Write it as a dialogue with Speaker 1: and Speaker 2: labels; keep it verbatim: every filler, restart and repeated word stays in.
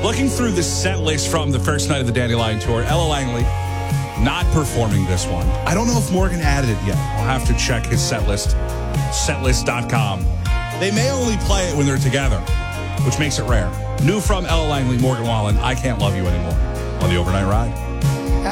Speaker 1: Looking through the set list from the first night of the Dandelion Tour, Ella Langley not performing this one. I don't know if Morgan added it yet. I'll have to check his set list, setlist dot com. They may only play it when they're together, which makes it rare. New from Ella Langley, Morgan Wallen, I Can't Love You Anymore on the Overnight Ride.